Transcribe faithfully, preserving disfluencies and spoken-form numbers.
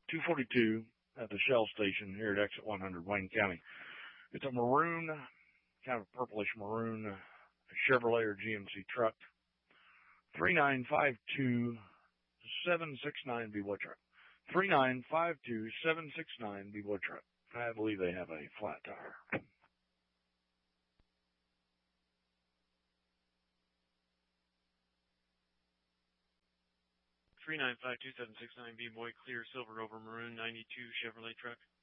two forty-two at the Shell station here at exit one hundred, Wayne County. It's a maroon, kind of purplish maroon Chevrolet or G M C truck. three nine five two, seven six nine B-Boy truck. three nine five two, seven six nine B-Boy truck. I believe they have a flat tire. three nine five two, seven six nine B-Boy, clear silver over maroon ninety-two Chevrolet truck.